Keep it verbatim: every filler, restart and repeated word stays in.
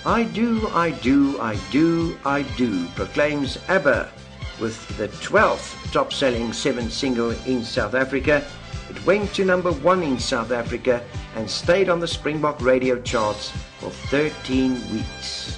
I do, I do, I do, I do, proclaims ABBA with the twelfth top-selling seven single in South Africa. It went to number one in South Africa and stayed on the Springbok radio charts for thirteen weeks.